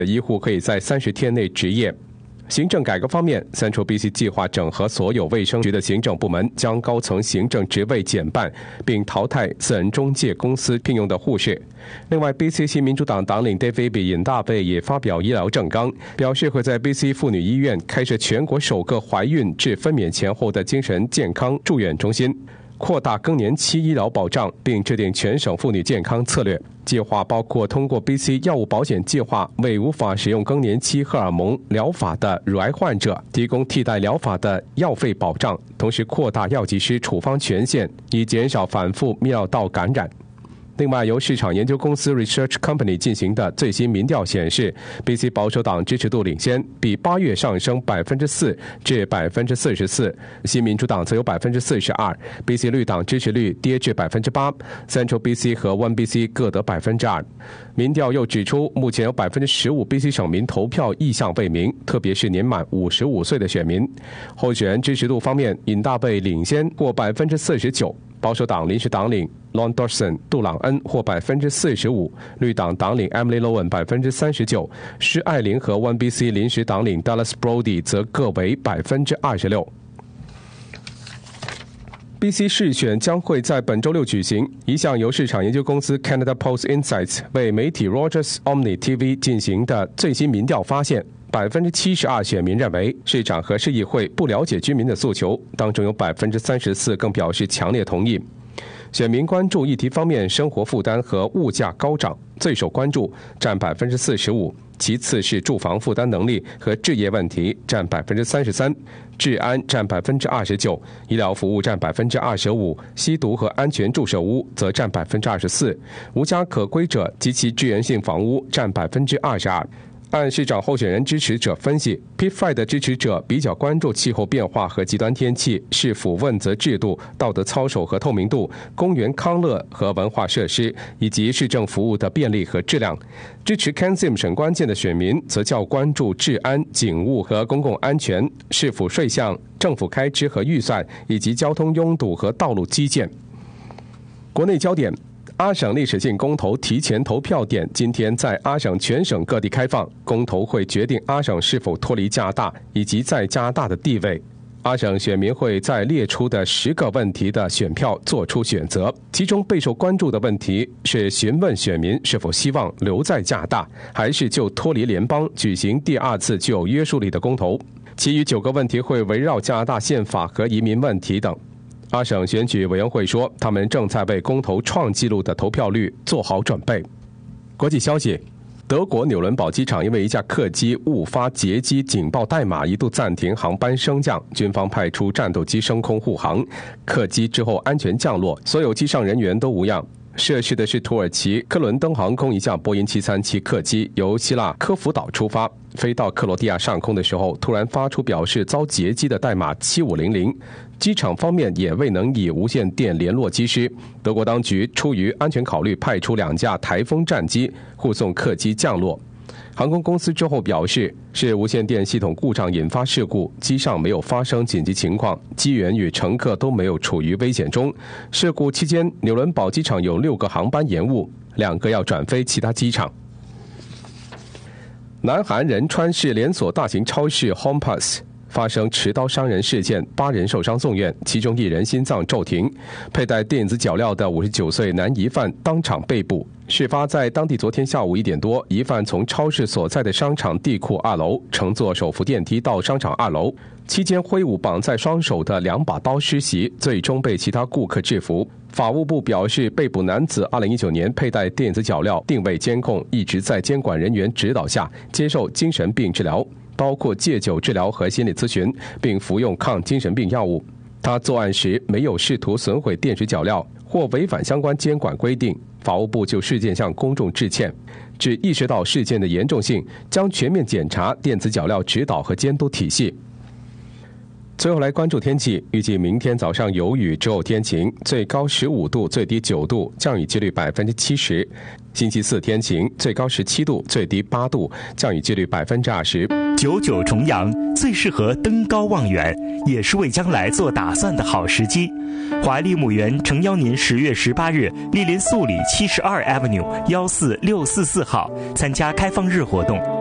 医护可以在30天内执业。行政改革方面， Central BC 计划整合所有卫生局的行政部门，将高层行政职位减半，并淘汰私人中介公司聘用的护士。另外， BC 新民主党党领 David 尹大贝也发表医疗政纲，表示会在 BC 妇女医院开设全国首个怀孕至分娩前后的精神健康住院中心，扩大更年期医疗保障，并制定全省妇女健康策略。计划包括通过 BC 药物保险计划，为无法使用更年期荷尔蒙疗法的乳癌患者提供替代疗法的药费保障，同时扩大药剂师处方权限，以减少反复泌尿道感染。另外，由市场研究公司 Research Company 进行的最新民调显示， BC 保守党支持度领先，比8月上升4%至44%，新民主党则有42%， BC 绿党支持率跌至8%， Central BC 和 One BC 各得2%。民调又指出，目前有15% BC 省民投票意向未明，特别是年满55岁的选民。候选人支持度方面，尹大贝领先获49%，保守党临时党领 Lon Dawson 杜朗恩获45%，绿党党领 Emily Lowen 39%，施艾琳和 One BC 临时党领 Dallas Brody 则各为26%。BC 市选将会在本周6举行。一项由市场研究公司 Canada Post Insights 为媒体 Rogers Omni TV 进行的最新民调发现，72%选民认为市长和市议会不了解居民的诉求，当中有34%更表示强烈同意。选民关注议题方面，生活负担和物价高涨最受关注，占45%，其次是住房负担能力和置业问题，占33%，治安占29%，医疗服务占25%，吸毒和安全注射屋则占24%，无家可归者及其支援性房屋占22%。按市长候选人支持者分析， P5 的支持者比较关注气候变化和极端天气、市府问责制度、道德操守和透明度、公园康乐和文化设施，以及市政服务的便利和质量。支持 Kansim 省关键的选民则较关注治安、警务和公共安全、市府税项、政府开支和预算，以及交通拥堵和道路基建。国内焦点，阿省历史性公投提前投票点今天在阿省全省各地开放，公投会决定阿省是否脱离加拿大以及在加拿大的地位。阿省选民会在列出的10个问题的选票做出选择，其中备受关注的问题是询问选民是否希望留在加拿大，还是就脱离联邦举行第2次具有约束力的公投。其余9个问题会围绕加拿大宪法和移民问题等。阿省选举委员会说，他们正在为公投创纪录的投票率做好准备。国际消息，德国纽伦堡机场因为一架客机误发劫机警报代码，一度暂停航班升降，军方派出战斗机升空护航，客机之后安全降落，所有机上人员都无恙。涉事的是土耳其科伦登航空一架波音737客机，由希腊科孚岛出发，飞到克罗地亚上空的时候，突然发出表示遭劫机的代码7500。机场方面也未能以无线电联络机师，德国当局出于安全考虑，派出2架台风战机护送客机降落。航空公司之后表示，是无线电系统故障引发事故，机上没有发生紧急情况，机员与乘客都没有处于危险中。事故期间，纽伦堡机场有6个航班延误，2个要转飞其他机场。南韩仁川市连锁大型超市 HomePass发生持刀伤人事件，8人受伤送院，其中1人心脏骤停。佩戴电子脚镣的59岁男疑犯当场被捕。事发在当地昨天下午1点多，疑犯从超市所在的商场地库2楼乘坐手扶电梯到商场2楼，期间挥舞绑在双手的2把刀施袭，最终被其他顾客制服。法务部表示，被捕男子2019年佩戴电子脚镣定位监控，一直在监管人员指导下接受精神病治疗，包括戒酒治疗和心理咨询，并服用抗精神病药物。他作案时没有试图损毁电子脚镣或违反相关监管规定。法务部就事件向公众致歉，只意识到事件的严重性，将全面检查电子脚镣指导和监督体系。最后来关注天气，预计明天早上有雨，之后天晴，最高15度，最低9度，降雨几率70%。星期4天晴，最高17度，最低8度，降雨几率20%。 99重阳最适合登高望远，也是为将来做打算的好时机。华丽墓园诚邀您10月18日莅临素里72 Avenue14644号参加开放日活动。